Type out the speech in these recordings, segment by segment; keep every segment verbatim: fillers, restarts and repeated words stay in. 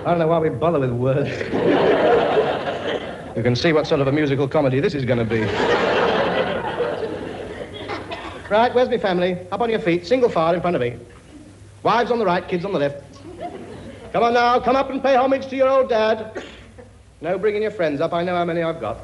I don't know why we bother with words. You can see what sort of a musical comedy this is going to be. Right, where's my family? Up on your feet, single file in front of me. Wives on the right, kids on the left. Come on now, come up and pay homage to your old dad. No bringing your friends up, I know how many I've got.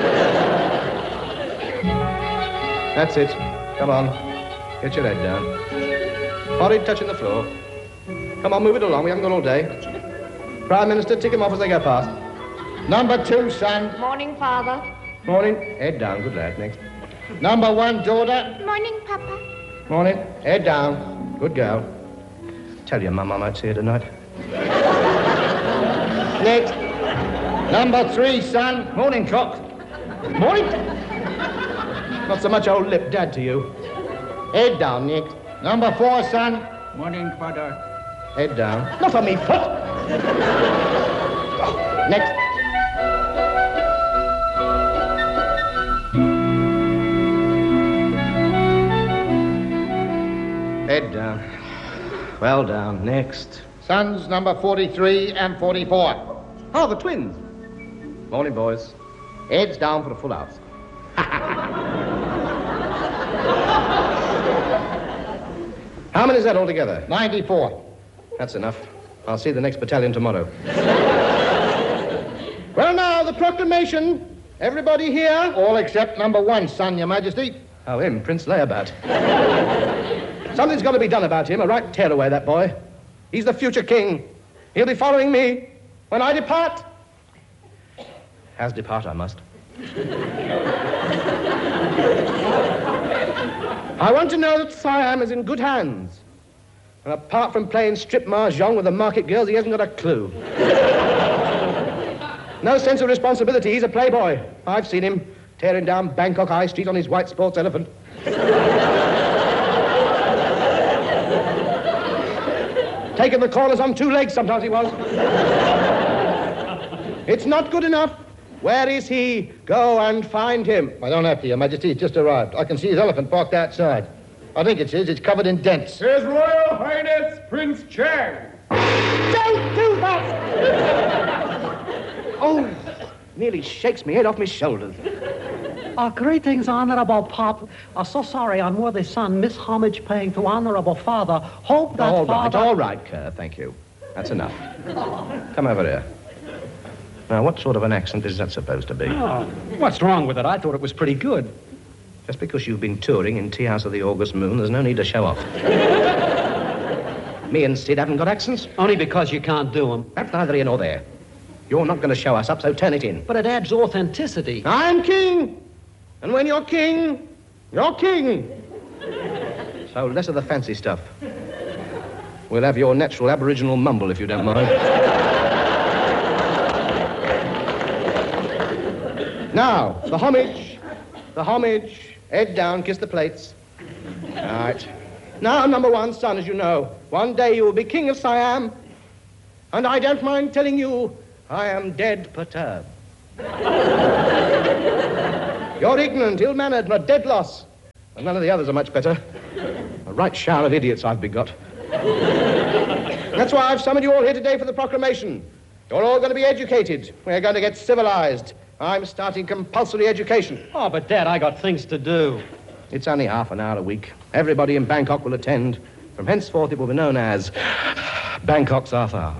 That's it. Come on. Get your head down. Forehead touching the floor. Come on, move it along, we haven't got all day. Prime Minister, tick him off as they go past. Number two, son. Morning, Father. Morning. Head down, good lad. Next. Number one, daughter. Morning, Papa. Morning. Head down. Good girl. Tell your mum I might see her tonight. Next. Number three, son. Morning, cock. Morning. Not so much old lip, Dad, to you. Head down, Nick. Number four, son. Morning, Father. Head down. Not on me foot. Next. Head down. Well down. Next. Sons number forty-three and forty-four. Oh, the twins. Morning, boys. Heads down for a full house. How many is that altogether? ninety-four. That's enough. I'll see the next battalion tomorrow. Well, now, the proclamation. Everybody here? All except number one, son, Your Majesty. Oh, him, Prince Layabat. Something's got to be done about him. A right tear away, that boy. He's the future king. He'll be following me when I depart. As depart I must. I want to know that Siam is in good hands. And apart from playing strip mahjong with the market girls, he hasn't got a clue. No sense of responsibility. He's a playboy. I've seen him tearing down Bangkok High Street on his white sports elephant. Taking the corners on two legs sometimes he was. It's not good enough. Where is he? Go and find him. I don't have to, Your Majesty. He's just arrived. I can see his elephant parked outside. I think it's his. It's covered in dents. His Royal Highness Prince Chang. Don't do that! Oh, nearly shakes me head off my shoulders. Uh, greetings, Honorable Pop. Uh, so sorry, unworthy son. Miss homage paying to Honorable Father. Hope that all Father... right, all right, Kerr, thank you. That's enough. Come over here. Now, what sort of an accent is that supposed to be? Oh, what's wrong with it? I thought it was pretty good. Just because you've been touring in Tea House of the August Moon, there's no need to show off. Me and Sid haven't got accents. Only because you can't do them. That's neither here nor there. You're not going to show us up, so turn it in. But it adds authenticity. I'm king. And when you're king, you're king. So less of the fancy stuff. We'll have your natural Aboriginal mumble, if you don't mind. Now, the homage. The homage. Head down, kiss the plates. All right. Now, number one, son, as you know, one day you will be king of Siam. And I don't mind telling you, I am dead perturbed. You're ignorant, ill-mannered, and a dead loss. And none of the others are much better. A right shower of idiots I've begot. That's why I've summoned you all here today for the proclamation. You're all going to be educated. We're going to get civilized. I'm starting compulsory education. Oh, but, Dad, I got things to do. It's only half an hour a week. Everybody in Bangkok will attend. From henceforth, it will be known as Bangkok's half hour.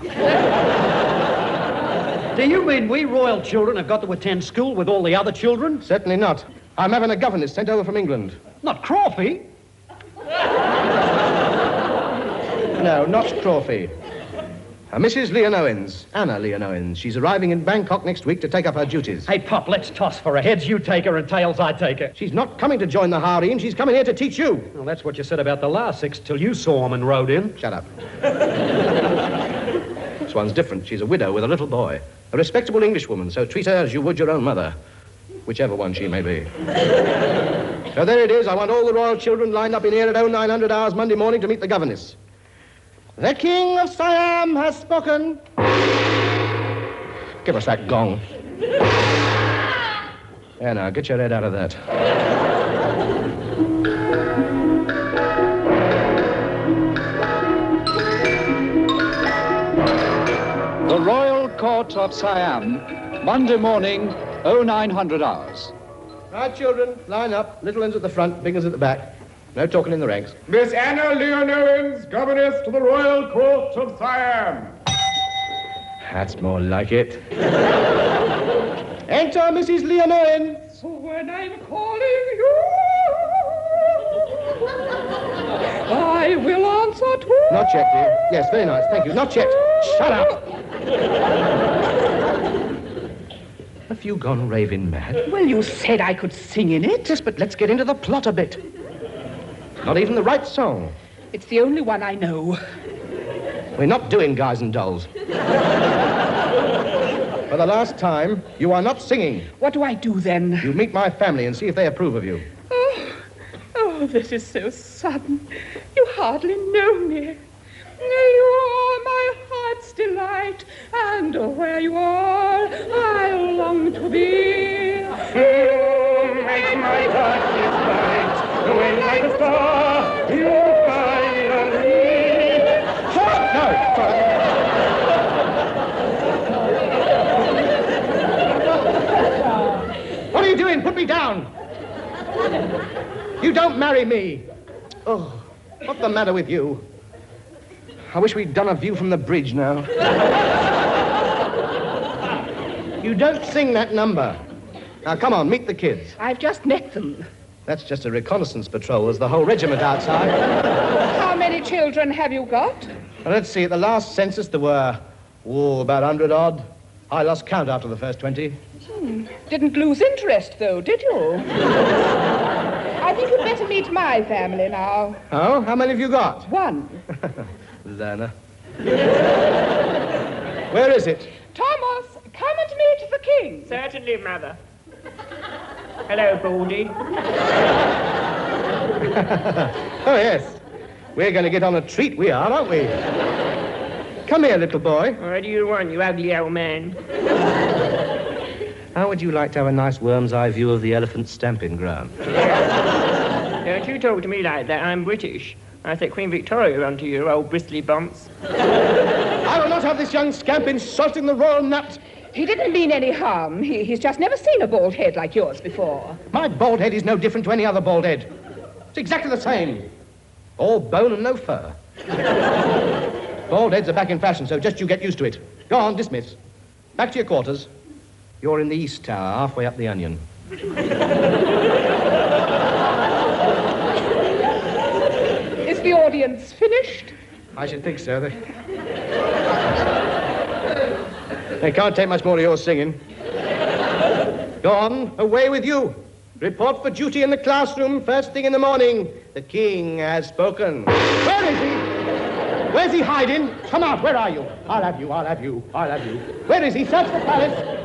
Do you mean we royal children have got to attend school with all the other children? Certainly not. I'm having a governess sent over from England. Not Crawfie. No, not Crawfie. Uh, Missus Leon Owens, Anna Leon Owens. She's arriving in Bangkok next week to take up her duties. Hey, Pop, let's toss for her. Heads you take her and tails I take her. She's not coming to join the harem. She's coming here to teach you. Well, that's what you said about the last six till you saw him and rode in. Shut up. This one's different. She's a widow with a little boy. A respectable Englishwoman, so treat her as you would your own mother. Whichever one she may be. So there it is. I want all the royal children lined up in here at oh nine hundred hours Monday morning to meet the governess. The King of Siam has spoken. Give us that gong. There now, get your head out of that. The royal Court of Siam, Monday morning, oh nine hundred hours. Right, children, line up. Little ones at the front, big ones at the back. No talking in the ranks. Miss Anna Leonowens, governess to the Royal Court of Siam. That's more like it. Enter Missus Leonowens. So when I'm calling you, I will answer to... Not yet, dear. Yes, very nice. Thank you. Not yet. Shut up. Have you gone raving mad? Well, you said I could sing in it. Yes, but let's get into the plot a bit. Not even the right song. It's the only one I know. We're not doing Guys and Dolls. For the last time, you are not singing. What do I do then? You meet my family and see if they approve of you. Oh, oh, this is so sudden. You hardly know me. You are my heart's delight, and where you are, I long to be. You make my darkness bright, when like a star, you finally... Shut up! No! What are you doing? Put me down! You don't marry me! Oh, what's the matter with you? I wish we'd done a view from the bridge now. You don't sing that number. Now, come on, meet the kids. I've just met them. That's just a reconnaissance patrol. There's the whole regiment outside. How many children have you got? Well, let's see. At the last census, there were, oh, about a hundred odd. I lost count after the first twenty. Hmm. Didn't lose interest, though, did you? I think you'd better meet my family now. Oh? How many have you got? One. Lerner. Where is it? Thomas, come and meet the king. Certainly, Mother. Hello, Baldy. Oh, yes. We're going to get on a treat, we are, aren't we? Come here, little boy. What do you want, you ugly old man? How would you like to have a nice worm's eye view of the elephant stamping ground? Don't you talk to me like that. I'm British. I set Queen Victoria onto you, old bristly bumps. I will not have this young scamp insulting the royal nut. He didn't mean any harm. He, he's just never seen a bald head like yours before. My bald head is no different to any other bald head. It's exactly the same. All bone and no fur. Bald heads are back in fashion, so just you get used to it. Go on, dismiss. Back to your quarters. You're in the East Tower, halfway up the onion. Is the audience finished? I should think so. They... they can't take much more of your singing. Go on, away with you. Report for duty in the classroom first thing in the morning. The king has spoken. Where is he? Where's he hiding? Come out, where are you? I'll have you, I'll have you, I'll have you. Where is he? Search the palace.